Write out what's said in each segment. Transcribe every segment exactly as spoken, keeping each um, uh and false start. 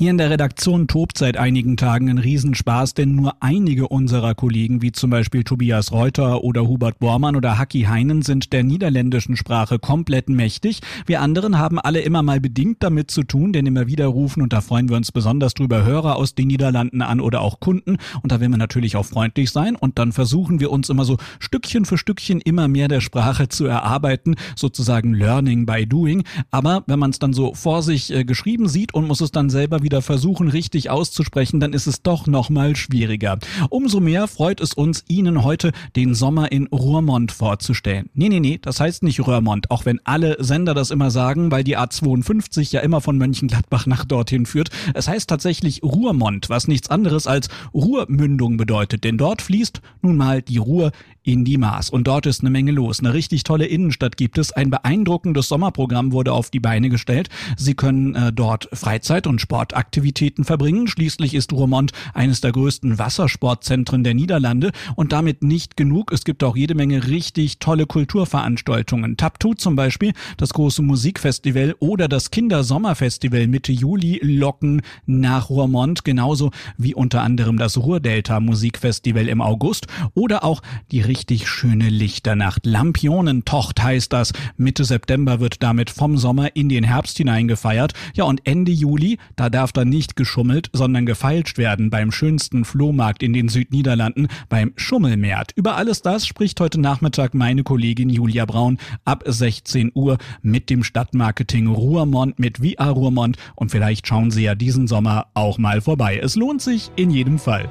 Hier in der Redaktion tobt seit einigen Tagen ein Riesenspaß, denn nur einige unserer Kollegen, wie zum Beispiel Tobias Reuter oder Hubert Bormann oder Haki Heinen, sind der niederländischen Sprache komplett mächtig. Wir anderen haben alle immer mal bedingt damit zu tun, denn immer wieder rufen, und da freuen wir uns besonders drüber, Hörer aus den Niederlanden an oder auch Kunden. Und da will man natürlich auch freundlich sein, und dann versuchen wir uns immer so Stückchen für Stückchen immer mehr der Sprache zu erarbeiten, sozusagen Learning by Doing. Aber wenn man es dann so vor sich äh, geschrieben sieht und muss es dann selber wieder versuchen, richtig auszusprechen, dann ist es doch nochmal schwieriger. Umso mehr freut es uns, Ihnen heute den Sommer in Roermond vorzustellen. Nee, nee, nee, das heißt nicht Roermond, auch wenn alle Sender das immer sagen, weil die A zweiundfünfzig ja immer von Mönchengladbach nach dorthin führt. Es heißt tatsächlich Roermond, was nichts anderes als Ruhrmündung bedeutet, denn dort fließt nun mal die Ruhr in die Maas. Und dort ist eine Menge los. Eine richtig tolle Innenstadt gibt es. Ein beeindruckendes Sommerprogramm wurde auf die Beine gestellt. Sie können äh, dort Freizeit- und Sportaktivitäten verbringen. Schließlich ist Roermond eines der größten Wassersportzentren der Niederlande. Und damit nicht genug. Es gibt auch jede Menge richtig tolle Kulturveranstaltungen. Taptoe zum Beispiel, das große Musikfestival oder das Kindersommerfestival Mitte Juli locken nach Roermond. Genauso wie unter anderem das Ruhrdelta Musikfestival im August oder auch die richtig schöne Lichternacht. Lampionentocht heißt das. Mitte September wird damit vom Sommer in den Herbst hinein gefeiert. Ja, und Ende Juli, da darf dann nicht geschummelt, sondern gefeilscht werden beim schönsten Flohmarkt in den Südniederlanden, beim Schummelmärt. Über alles das spricht heute Nachmittag meine Kollegin Julia Braun ab sechzehn Uhr mit dem Stadtmarketing Roermond, mit V R Roermond, und vielleicht schauen Sie ja diesen Sommer auch mal vorbei. Es lohnt sich in jedem Fall.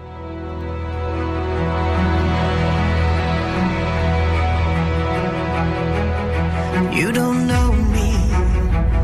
You don't know